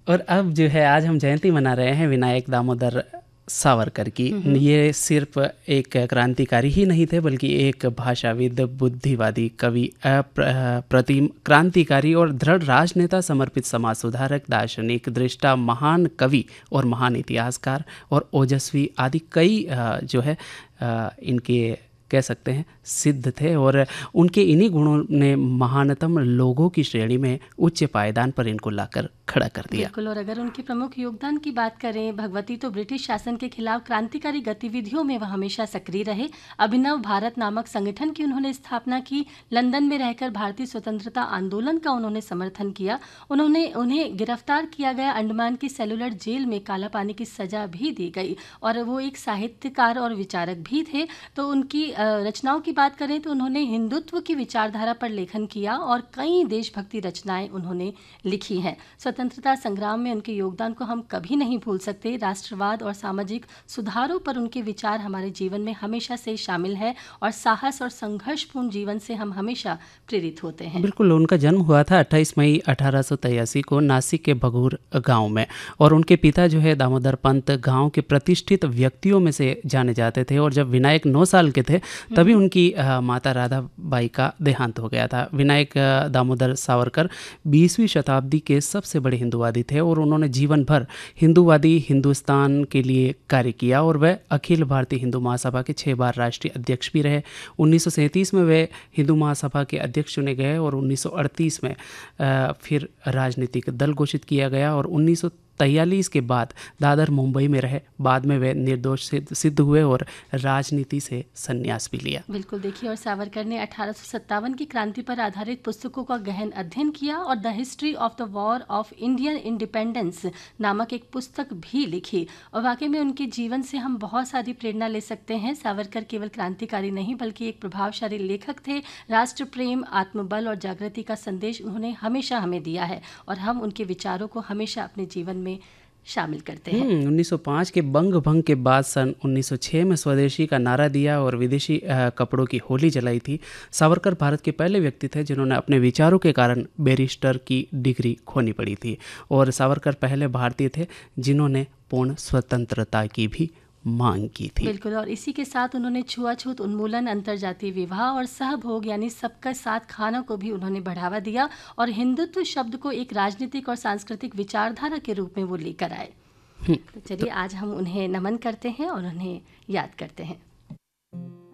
और अब जो है आज हम जयंती मना रहे हैं विनायक दामोदर सावरकर की। ये सिर्फ एक क्रांतिकारी ही नहीं थे बल्कि एक भाषाविद, बुद्धिवादी, कवि, प्रतिम क्रांतिकारी और दृढ़ राजनेता, समर्पित समाज सुधारक, दार्शनिक, दृष्टा, महान कवि और महान इतिहासकार और ओजस्वी आदि कई जो है इनके कह सकते हैं सिद्ध थे। और उनके इन्हीं गुणों ने महानतम लोगों की श्रेणी में उच्च पायदान पर इनको लाकर खड़ा कर दिया। बिल्कुल। और अगर उनके प्रमुख योगदान की बात करें, भगवती तो ब्रिटिश शासन के खिलाफ क्रांतिकारी गतिविधियों में वह हमेशा सक्रिय रहे। अभिनव भारत नामक संगठन की उन्होंने स्थापना की। लंदन में रहकर भारतीय स्वतंत्रता आंदोलन का उन्होंने समर्थन किया। उन्हें गिरफ्तार किया गया। अंडमान की सेलुलर जेल में काला पानी की सजा भी दी गई। और वो एक साहित्यकार और विचारक भी थे। तो उनकी रचनाओं की बात करें तो उन्होंने हिंदुत्व की विचारधारा पर लेखन किया और कई देशभक्ति रचनाएं उन्होंने लिखी हैं। स्वतंत्रता संग्राम में उनके योगदान को हम कभी नहीं भूल सकते। राष्ट्रवाद और सामाजिक सुधारों पर उनके विचार हमारे जीवन में हमेशा से शामिल है और साहस और संघर्षपूर्ण जीवन से हम हमेशा प्रेरित होते हैं। बिल्कुल। उनका जन्म हुआ था 28 मई 1883 को नासिक के भगूर गांव में। और उनके पिता जो है दामोदर पंत गांव के प्रतिष्ठित व्यक्तियों में से जाने जाते थे। और जब विनायक 9 साल के थे तभी उनकी माता राधाबाई का देहांत हो गया था। विनायक दामोदर सावरकर 20वीं शताब्दी के सबसे बड़े हिंदूवादी थे और उन्होंने जीवन भर हिंदूवादी हिंदुस्तान के लिए कार्य किया। और वह अखिल भारतीय हिंदू महासभा के 6 बार राष्ट्रीय अध्यक्ष भी रहे। 1937 में वे हिंदू महासभा के अध्यक्ष चुने गए और 1938 में फिर राजनीतिक दल घोषित किया गया। और 1943 के बाद दादर मुंबई में रहे। बाद में वे निर्दोष सिद्ध हुए और राजनीति से संन्यास भी लिया। बिल्कुल। देखिए, और सावरकर ने 1857 की क्रांति पर आधारित पुस्तकों का गहन अध्ययन किया और the history of the war of Indian independence नामक एक पुस्तक भी लिखी। और वाकई में उनके जीवन से हम बहुत सारी प्रेरणा ले सकते हैं। सावरकर केवल क्रांतिकारी नहीं बल्कि एक प्रभावशाली लेखक थे। राष्ट्र प्रेम, आत्मबल और जागृति का संदेश उन्होंने हमेशा हमें दिया है और हम उनके विचारों को हमेशा अपने जीवन में शामिल करते हैं। 1905 के बंग भंग के बाद सन 1906 में स्वदेशी का नारा दिया और विदेशी कपड़ों की होली जलाई थी। सावरकर भारत के पहले व्यक्ति थे जिन्होंने अपने विचारों के कारण बैरिस्टर की डिग्री खोनी पड़ी थी। और सावरकर पहले भारतीय थे जिन्होंने पूर्ण स्वतंत्रता की भी मांग की थी। बिल्कुल। और इसी के साथ उन्होंने छुआछूत उन्मूलन, अंतर्जातीय विवाह और सहभोग यानी सबका साथ खाना को भी उन्होंने बढ़ावा दिया और हिंदुत्व शब्द को एक राजनीतिक और सांस्कृतिक विचारधारा के रूप में वो लेकर आए। तो चलिए आज हम उन्हें नमन करते हैं और उन्हें याद करते हैं।